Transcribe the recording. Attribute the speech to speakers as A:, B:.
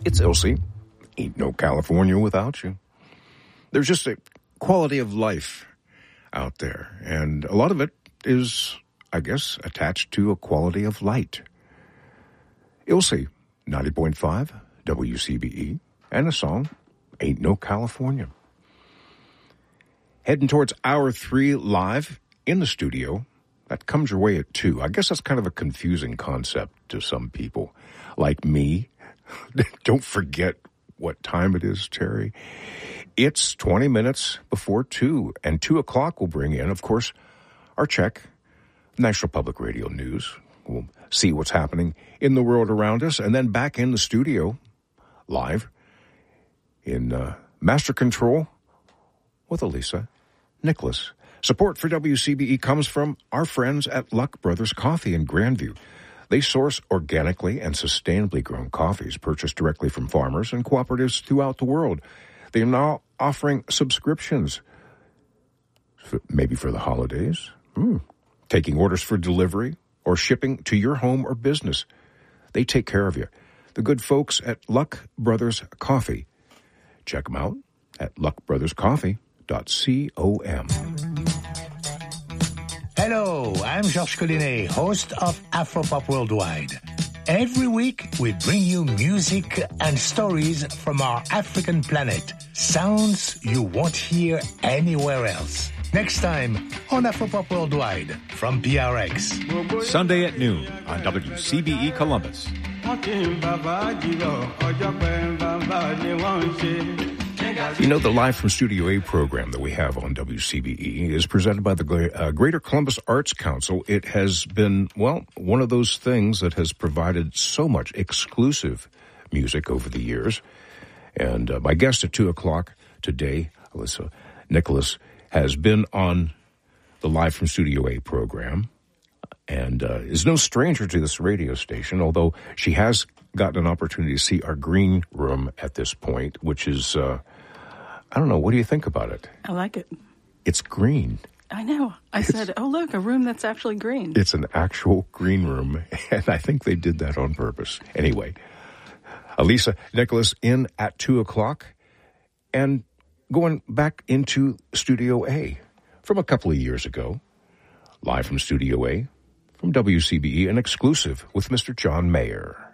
A: It's Ilse. Ain't no California without you. There's just a quality of life out there, and a lot of it is, I guess, attached to a quality of light. Ilse, 90.5, WCBE, and a song, Ain't No California. Heading towards hour 3 live in the studio. That comes your way at 2. I guess that's kind of a confusing concept to some people like me. Don't forget what time it is, Terry. It's 20 minutes before 2, and 2 o'clock will bring in, of course, our check, National Public Radio News. We'll see what's happening in the world around us, and then back in the studio, live, in Master Control with Elisa Nicholas. Support for WCBE comes from our friends at Luck Brothers Coffee in Grandview. They source organically and sustainably grown coffees purchased directly from farmers and cooperatives throughout the world. They are now offering subscriptions, maybe for the holidays, taking orders for delivery or shipping to your home or business. They take care of you. The good folks at Luck Brothers Coffee. Check them out at luckbrotherscoffee.com.
B: Hello, I'm Georges Collinet, host of Afropop Worldwide. Every week, we bring you music and stories from our African planet. Sounds you won't hear anywhere else. Next time on Afropop Worldwide from PRX.
C: Sunday at noon on WCBE Columbus.
A: You know, the Live from Studio A program that we have on WCBE is presented by the Greater Columbus Arts Council. It has been, well, one of those things that has provided so much exclusive music over the years. And my guest at 2 o'clock today, Elisa Nicholas, has been on the Live from Studio A program and is no stranger to this radio station, although she has gotten an opportunity to see our green room at this point, which is, I don't know, what do you think about it?
D: I like it.
A: It's green.
D: I know. I said, oh, look, a room that's actually green.
A: It's an actual green room, and I think they did that on purpose. Anyway, Elisa Nicholas in at 2 o'clock, and going back into Studio A from a couple of years ago, live from Studio A, from WCBE, an exclusive with Mr. John Mayer.